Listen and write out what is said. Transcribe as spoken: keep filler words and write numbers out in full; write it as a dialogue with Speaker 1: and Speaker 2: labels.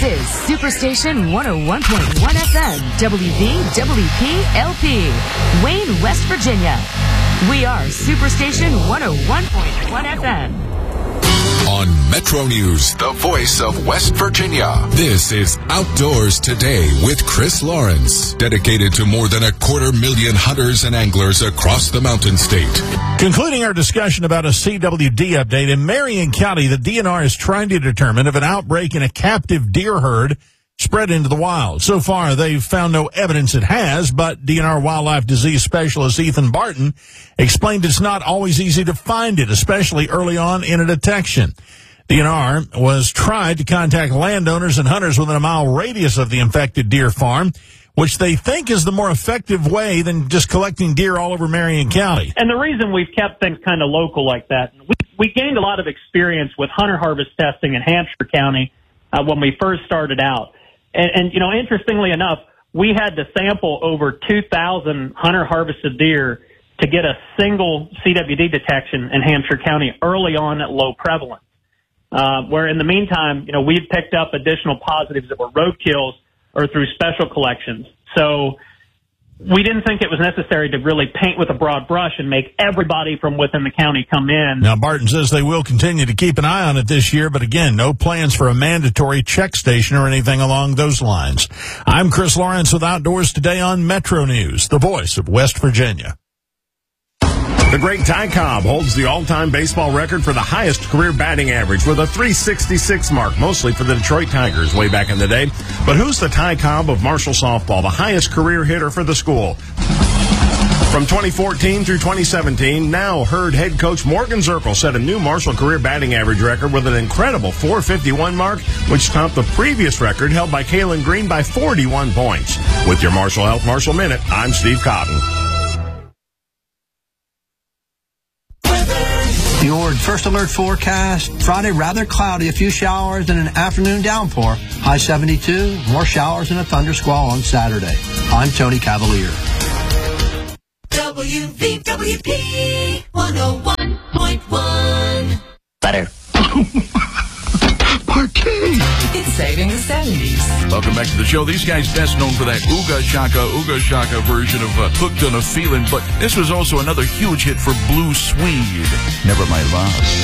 Speaker 1: is Superstation one oh one point one F M, W V W P L P, Wayne, West Virginia. We are Superstation one oh one point one F M.
Speaker 2: On Metro News, the voice of West Virginia. This is Outdoors Today with Chris Lawrence, dedicated to more than a quarter million hunters and anglers across the Mountain State.
Speaker 3: Concluding our discussion about a C W D update, in Marion County, the D N R is trying to determine if an outbreak in a captive deer herd spread into the wild. So far, they've found no evidence it has, but D N R wildlife disease specialist Ethan Barton explained it's not always easy to find it, especially early on in a detection. D N R was tried to contact landowners and hunters within a mile radius of the infected deer farm, which they think is the more effective way than just collecting deer all over Marion County.
Speaker 4: And the reason we've kept things kind of local like that, we, we gained a lot of experience with hunter harvest testing in Hampshire County uh, when we first started out. And, and, you know, interestingly enough, we had to sample over two thousand hunter harvested deer to get a single C W D detection in Hampshire County early on at low prevalence. Uh, where in the meantime, you know, we've picked up additional positives that were roadkills or through special collections. So we didn't think it was necessary to really paint with a broad brush and make everybody from within the county come in.
Speaker 3: Now, Barton says they will continue to keep an eye on it this year, but again, no plans for a mandatory check station or anything along those lines. I'm Chris Lawrence with Outdoors Today on Metro News, the voice of West Virginia.
Speaker 5: The great Ty Cobb holds the all-time baseball record for the highest career batting average with a three sixty-six mark, mostly for the Detroit Tigers way back in the day. But who's the Ty Cobb of Marshall softball, the highest career hitter for the school? From twenty fourteen through twenty seventeen, now Herd head coach Morgan Zirkle set a new Marshall career batting average record with an incredible four fifty-one mark, which topped the previous record held by Kalen Green by forty-one points. With your Marshall Health Marshall Minute, I'm Steve Cotton.
Speaker 6: Your first alert forecast, Friday rather cloudy, a few showers and an afternoon downpour. High seventy-two, more showers and a thunder squall on Saturday. I'm Tony Cavalier.
Speaker 7: W V W P one oh one point one.
Speaker 8: Butter.
Speaker 7: Parkay. It's saving the seventies.
Speaker 9: Welcome back to the show. These guys best known for that Ooga Shaka, Ooga Shaka version of uh, Hooked on a Feeling, but this was also another huge hit for Blue Swede. Never My Lost.